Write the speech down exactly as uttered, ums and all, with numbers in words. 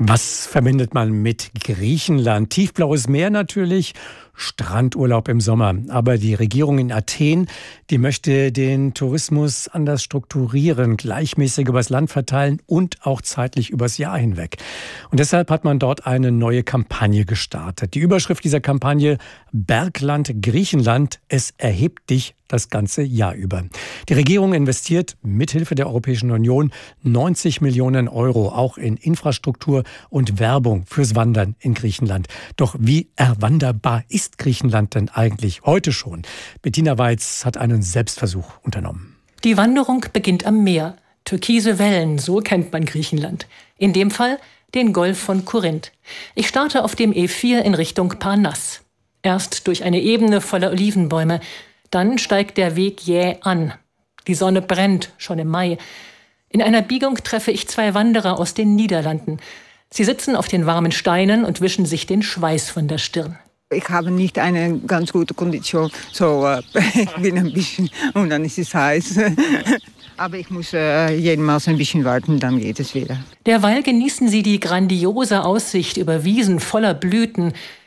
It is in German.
Was verbindet man mit Griechenland? Tiefblaues Meer natürlich, Strandurlaub im Sommer. Aber die Regierung in Athen, die möchte den Tourismus anders strukturieren, gleichmäßig übers Land verteilen und auch zeitlich übers Jahr hinweg. Und deshalb hat man dort eine neue Kampagne gestartet. Die Überschrift dieser Kampagne: Bergland Griechenland, es erhebt dich das ganze Jahr über. Die Regierung investiert mithilfe der Europäischen Union neunzig Millionen Euro auch in Infrastruktur und Werbung fürs Wandern in Griechenland. Doch wie erwanderbar ist Griechenland denn eigentlich heute schon? Bettina Weiz hat einen Selbstversuch unternommen. Die Wanderung beginnt am Meer. Türkise Wellen, so kennt man Griechenland. In dem Fall den Golf von Korinth. Ich starte auf dem E vier in Richtung Parnass. Erst durch eine Ebene voller Olivenbäume. Dann steigt der Weg jäh an. Die Sonne brennt, schon im Mai. In einer Biegung treffe ich zwei Wanderer aus den Niederlanden. Sie sitzen auf den warmen Steinen und wischen sich den Schweiß von der Stirn. Ich habe nicht eine ganz gute Kondition. So, äh, ich bin ein bisschen und dann ist es heiß. Aber ich muss äh, jedenfalls ein bisschen warten, dann geht es wieder. Derweil genießen sie die grandiose Aussicht über Wiesen voller Blüten.